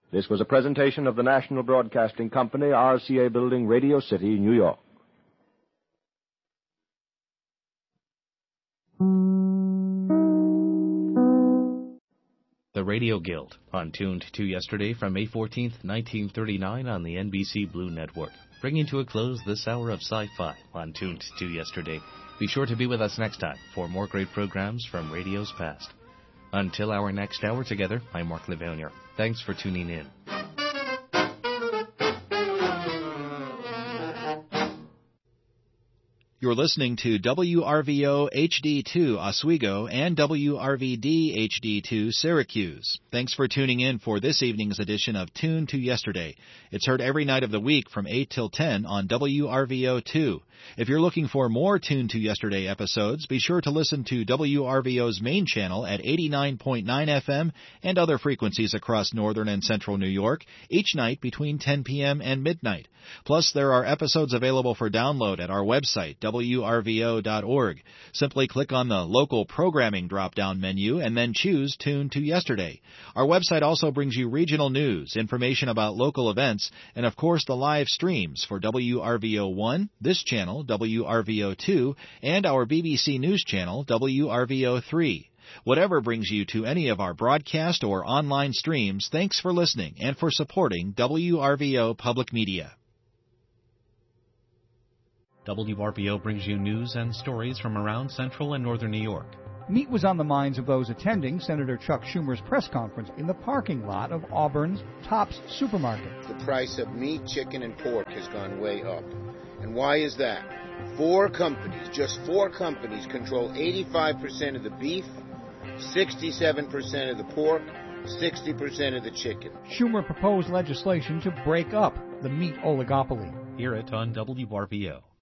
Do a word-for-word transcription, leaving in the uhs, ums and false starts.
This was a presentation of the National Broadcasting Company, R C A Building, Radio City, New York. The Radio Guild, on Tuned to Yesterday from May fourteenth, nineteen thirty-nine on the N B C Blue Network. Bringing to a close this hour of sci-fi on Tuned to Yesterday. Be sure to be with us next time for more great programs from radio's past. Until our next hour together, I'm Mark Levanier. Thanks for tuning in. You're listening to W R V O H D two Oswego and W R V D H D two Syracuse. Thanks for tuning in for this evening's edition of Tune to Yesterday. It's heard every night of the week from eight till ten on W R V O two. If you're looking for more Tune to Yesterday episodes, be sure to listen to W R V O's main channel at eighty-nine point nine F M and other frequencies across northern and central New York each night between ten p.m. and midnight. Plus, there are episodes available for download at our website, W R V O dot org. Simply click on the Local Programming drop-down menu and then choose Tune to Yesterday. Our website also brings you regional news, information about local events, and of course the live streams for W R V O one, this channel, W R V O two, and our B B C News channel, W R V O three. Whatever brings you to any of our broadcast or online streams, thanks for listening and for supporting W R V O Public Media. W R V O brings you news and stories from around central and northern New York. Meat was on the minds of those attending Senator Chuck Schumer's press conference in the parking lot of Auburn's Tops supermarket. The price of meat, chicken, and pork has gone way up. And why is that? Four companies, just four companies, control eighty-five percent of the beef, sixty-seven percent of the pork, sixty percent of the chicken. Schumer proposed legislation to break up the meat oligopoly. Hear it on W R V O.